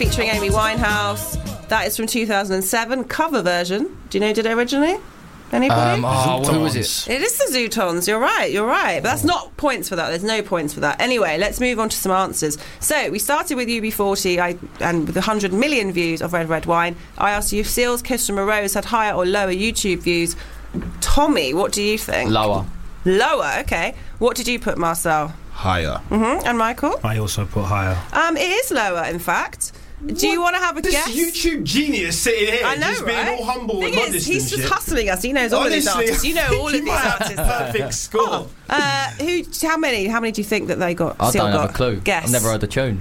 featuring Amy Winehouse. That is from 2007. Cover version. Do you know who did it originally? Anybody? Who was it? It is the Zootons. You're right. But that's not points for that. There's no points for that. Anyway, let's move on to some answers. So we started with UB40 and with 100 million views of Red Red Wine. I asked you if Seal's Kiss from a Rose had higher or lower YouTube views. Tommy, what do you think? Lower. Lower, okay. What did you put, Marcel? Higher. And Michael? I also put higher. It is lower, in fact. Do you want to have a guess? This YouTube genius sitting here, I know, just being all humble and modest. He's just hustling us. He knows all of these artists. You know all of these artists. Perfect score. How many do you think that they got? I Seal don't got? have a clue. Guess. I've never heard the tune.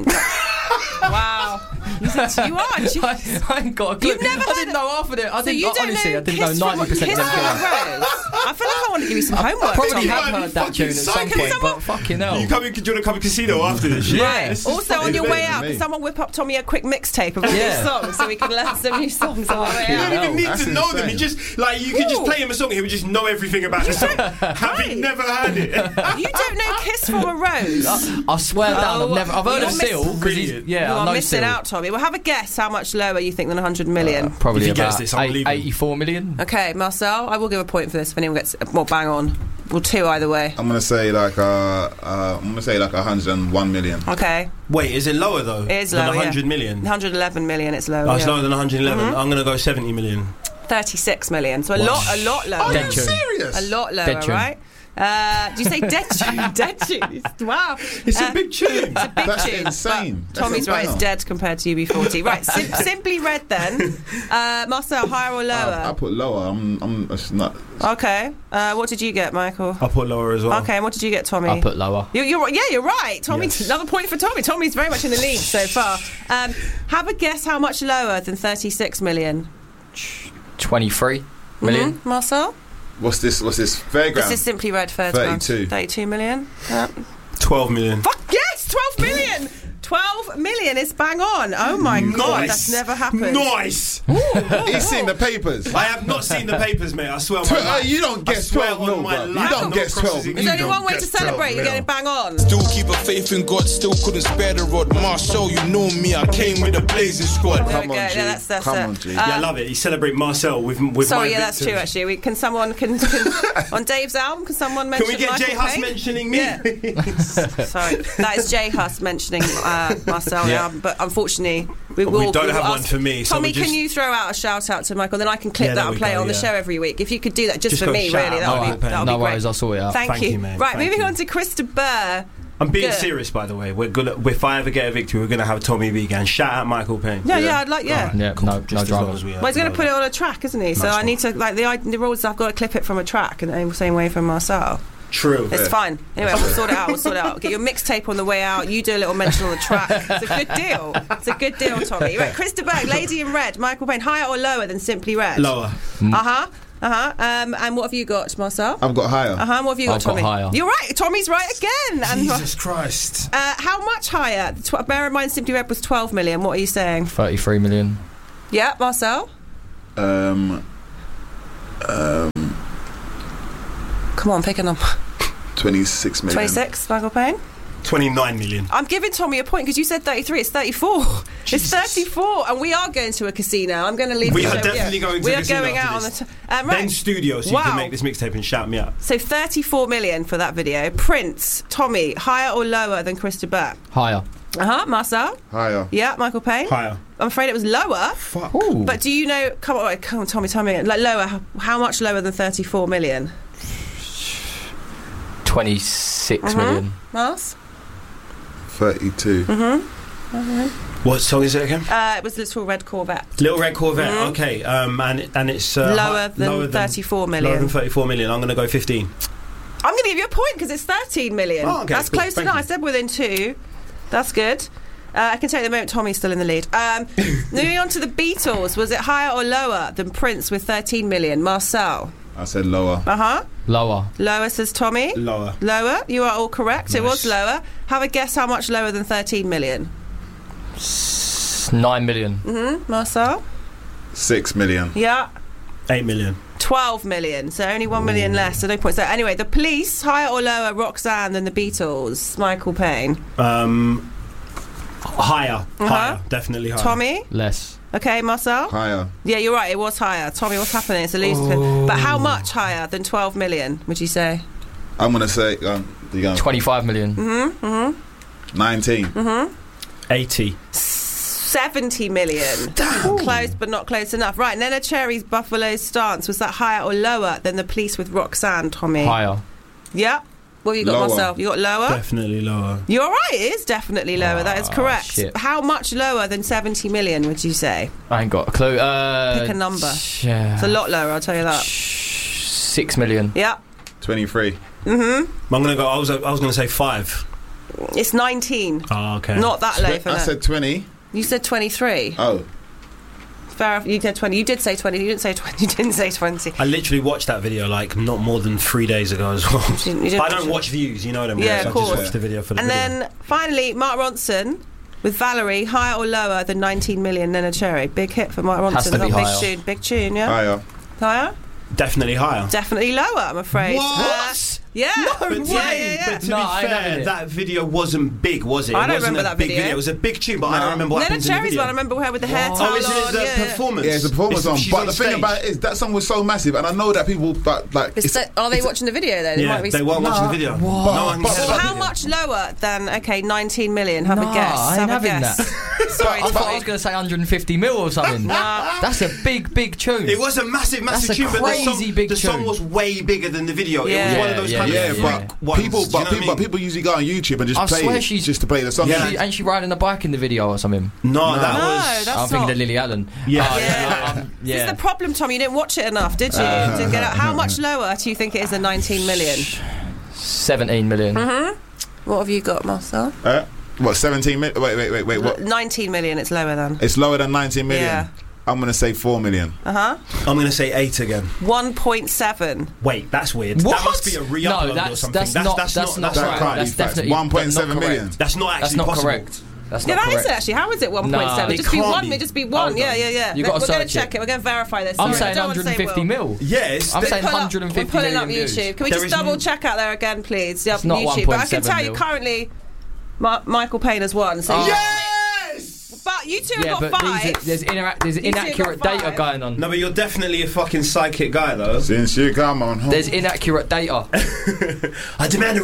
Wow. You are. I ain't got a clue. You've never I didn't know half of it. So you don't honestly, know I didn't know 90% of Kiss them. from a Rose? I feel like I want to give you some homework. I probably Tommy. have heard that tune at some point, but fucking hell. Do you want to come to casino after this? Yeah. Also, on your way out, can someone whip up Tommy a quick mixtape of all these songs so we can learn some new songs on the way You out? don't even need to know them. You just you could just play him a song. He would just know everything about the song, having never heard it. You don't know Kiss from a Rose? I swear down. I've heard of Seal. You are missing out, Tommy. Well, have a guess how much lower you think than 100 million. Probably if you about guess this, I'll leave 84 million. Okay, Marcel, I will give a point for this if anyone gets bang on. Well, 2 either way. I'm gonna say like 101 million. Okay. Wait, is it lower though? It is lower. 100 million. 111 million. It's lower. Oh, it's lower than 111. I'm gonna go 70 million. 36 million. So a lot lower. Are you serious? A lot lower, right? Do you say dead tune? Dead tune. Wow. It's a big tune. It's a big That's tune. insane. Tommy's right. It's dead compared to UB40. Right. Simply Red then. Marcel, higher or lower? I put lower. I'm it's not. Okay. What did you get, Michael? I put lower as well. Okay. And what did you get, Tommy? I put lower. You're right. Tommy. Yes. Another point for Tommy. Tommy's very much in the lead so far. Have a guess how much lower than 36 million? 23 million. Marcel? What's this? Fairground. This is Simply Red Fairground. 32 million. 12 million. Fuck yes, 12 million. 12 million is bang on. Oh my god, that's never happened. Nice. He's seen the papers. I have not seen the papers, mate. I swear on my life. You don't guess 12, no, bro. You don't guess 12. There's only one way to celebrate. You're getting bang on. Still keep a faith in God. Still couldn't spare the rod. Marcel, you know me. I came with a blazing squad. Come on, G. Come on, G. I love it. You celebrate Marcel with sorry, my that's true. Actually, can someone on Dave's album? Can someone mention? Can we get Michael Jay Huss Payne? mentioning me? Yeah. Sorry, that is Jay Huss mentioning Marcel. Yeah. But unfortunately, we don't have one for me. Tommy, can you throw out a shout out to Michael? Then I can clip that and play it on the show every week. If you could do that just for me, really, that would be great. No worries, I'll sort it out. Thank you, mate. Right, moving on to Krista Burr. I'm being serious, by the way. We're gonna, if I ever get a victory, we're gonna have Tommy B again. Shout out Michael Payne. Yeah, I'd like. Yeah, no drama. Well, he's going to put it on a track, isn't he? So I need to the rules. I've got to clip it from a track, and the same way from Marcel. True. It's fine. Anyway, we'll sort it out. Get your mixtape on the way out. You do a little mention on the track. It's a good deal. Tommy. Right, Krista Burr, Lady in Red, Michael Payne, higher or lower than Simply Red? Lower. And what have you got, Marcel? I've got higher. And what have you got, Tommy? Got higher. You're right. Tommy's right again. Jesus Christ. How much higher? Bear in mind, Simply Red was 12 million. What are you saying? 33 million. Yeah, Marcel. Come on, pick a number. 26 million. 26, Michael Payne? 29 million. I'm giving Tommy a point because you said 33. It's 34. Jesus. It's 34, and we are going to a casino. I'm going to leave. We are definitely going to a casino. We are going out on the. Right. Ben Studio, so you can make this mixtape and shout me out. So 34 million for that video. Prince, Tommy, higher or lower than Krista Burr? Higher. Marcel? Higher. Yeah, Michael Payne? Higher. I'm afraid it was lower. Fuck. Ooh. But do you know? Come on, Tommy, tell me. Like lower. How much lower than 34 million? 26 million. Mars? 32. What song is it again? It was Little Red Corvette. Little Red Corvette. Okay. And it's lower than 34 million. Lower than 34 million. I'm going to go 15. I'm going to give you a point because it's 13 million. Oh, okay, that's cool. close enough. I said within 2. That's good. I can tell you at the moment Tommy's still in the lead. Moving on to the Beatles. Was it higher or lower than Prince with 13 million? Marcel? I said lower. Lower. Lower, says Tommy. Lower. You are all correct. Nice. It was lower. Have a guess how much lower than 13 million? 9 million. Marcel? 6 million. Yeah. 8 million. 12 million. So only 1 million less. So no points there. Anyway, the Police, higher or lower Roxanne than the Beatles? Michael Payne? Higher. Higher. Definitely higher. Tommy? Less. Okay, Marcel? Higher. Yeah, you're right, it was higher. Tommy, what's happening? It's a losing thing. But how much higher than 12 million, would you say? I'm going to say... 25 million. 19. 80. 70 million. Damn. Close, but not close enough. Right, Nena Cherry's Buffalo's stance, was that higher or lower than The Police with Roxanne, Tommy? Higher. Yeah. What have you got, Lower. Marcel? You got lower? Definitely lower. You're right, it is definitely lower. That is correct. Shit. How much lower than 70 million, would you say? I ain't got a clue. Pick a number. Yeah. It's a lot lower, I'll tell you that. 6 million. Yeah. 23. I'm gonna go. I was gonna say 5. It's 19. Oh, okay. Not that low for I that. said 20. You said 23. Oh. Fair. You said 20. You did say 20. You didn't say 20. You didn't say 20. I literally watched that video like not more than 3 days ago as well. You didn't But I don't watch views, you know what I mean? Yeah, so of I course. just watched the video for the And video. then finally, Mark Ronson with Valerie, higher or lower than 19 million Nena Cherry? Big hit for Mark Ronson. Has to be Big higher. tune. Big tune, yeah? Higher. Higher? Definitely higher. Definitely lower, I'm afraid. What? Yeah. But to, Yeah. but to No, be I ain't having fair, it. that video wasn't big, was it? I don't It wasn't remember a that big video. It was a big tune, but I don't remember what Nena happened in the Cherry's video. one, I remember her with the hair towel Oh, is it on. the yeah. performance? Yeah, it's a performance song. She's But on the thing stage. about it is that song was so massive, and I know that people, Are they watching the video though? Yeah, they weren't watching the video. No one but- cares Well, about how the much lower than 19 million? Have a guess. I ain't Have a having guess. that. Sorry, I thought I Tommy. was going to say 150 mil or something. That's a big tune. video. It was a massive That's a tune, but crazy big the song tune. was way bigger than the video. It Yeah. was one of those kind Yeah, of but freak ones. people, Do you know what I mean? people usually go on YouTube and just I play swear it she's- just to play the song. Yeah. Ain't she riding a bike in the video or something? No, that No, was. that's I'm thinking not. of Lily Allen. Yeah. Oh, Yeah. yeah. This is the problem, Tom. You didn't watch it enough, did you? Didn't get out. How much lower do you think it is than 19 million? 17 million. What have you got, Marcel? What, 17 million? Wait, what? 19 million. It's lower than. It's lower than 19 million. Yeah. I'm going to say 4 million. Uh-huh. I'm going to say 8 again. 1.7. Wait, that's weird. What? That must be a re-upload No, or that's something. not right. That's That not can't right. be That's facts. definitely 1.7 not million. correct. That's not actually That's not possible. correct. That's Yeah, not that is correct. it actually. How is it 1.7? Nah, Just be can't one. be. It just be one. Hold Yeah, on. yeah, yeah. You gotta We're going to search check it. We're going to verify this. I'm Sorry, saying I don't wanna say 150 Will. mil. Yes. I'm saying Pull up- 150 We're pulling up million views. YouTube. Can we There just is double n- check out there again, please? Yeah, It's not YouTube. But I can 1.7 tell you mil. currently, Michael Payne has won. So Oh. Yes! But you two Yeah, have but got 5. there's two inaccurate got 5. data going on. No, but you're definitely a fucking psychic guy, though. Since you come on home. There's inaccurate data. I demand a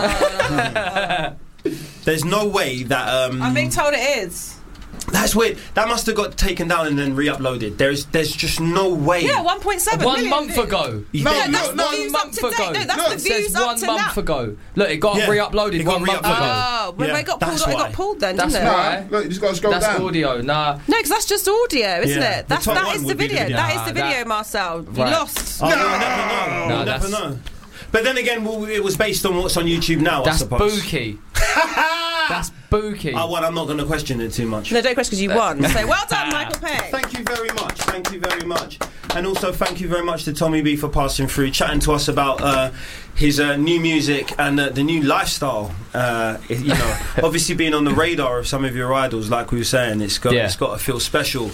recount. There's no way that. I'm being told it is. That's weird. That must have got taken down and then re-uploaded. There's just no way. Yeah, 1.7 1 million month views. ago. No, that's no, the no. views 1 up month to date. ago. No, that's No, the It views says up 1 to month now. ago. Look, it got Yeah, re-uploaded it got 1 month re-uploaded. ago. Oh, well, Yeah, it got that's pulled. It why. got pulled then, That's didn't it? why. Look, you just got to scroll That's down. audio. Nah. No, because that's just audio, isn't Yeah. it? The top That one is the would be the video. video. That is the Nah, video, that- Marcel. You Right. lost. Oh, you'll never know. No, You'll never that's- know. But then again, it was based on what's on YouTube now, I That's suppose. spooky. That's spooky. Well, I'm not going to question it too much. No, don't question because you won. So well done, Michael Payne. Thank you very much. Thank you very much. And also thank you very much to Tommy B for passing through, chatting to us about his new music and the new lifestyle. You know, obviously being on the radar of some of your idols, like we were saying, it's got to feel special.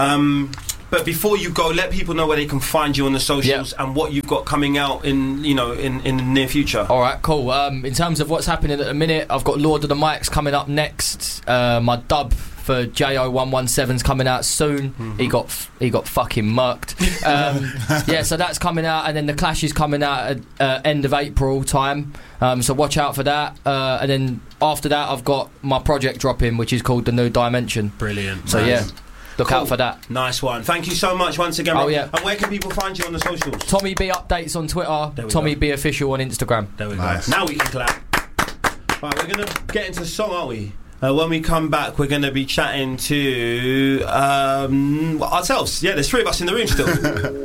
But before you go, let people know where they can find you on the socials and what you've got coming out in the near future. All right, cool. In terms of what's happening at the minute, I've got Lord of the Mics coming up next. My dub for JO117's coming out soon. He got fucking murked. Yeah, so that's coming out, and then the Clash is coming out at end of April time. So watch out for that. And then after that, I've got my project dropping, which is called The New Dimension. Brilliant. So Nice. yeah. Look out for that. Nice one. Thank you so much once again. Oh, Rob. yeah. And where can people find you on the socials? Tommy B updates on Twitter. There we Tommy go. B official on Instagram. There we Nice. go. Now we can clap. Right, we're going to get into the song, aren't we? When we come back, we're going to be chatting to ourselves. Yeah, there's 3 of us in the room still.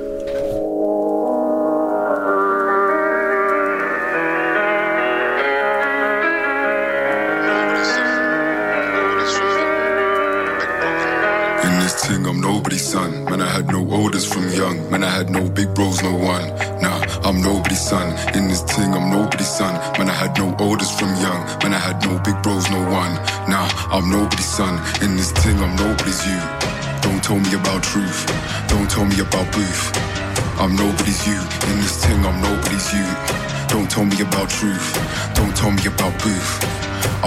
In this thing, I'm nobody's son. Man, I had no orders from young. Man, I had no big bros, no one. Nah, I'm nobody's son. In this thing, I'm nobody's son. Man, I had no orders from young. Man, I had no big bros, no one. Nah, I'm nobody's son. In this thing, I'm nobody's you. Don't tell me about truth. Don't tell me about booth. I'm nobody's you. In this thing, I'm nobody's you. Don't tell me about truth. Don't tell me about booth.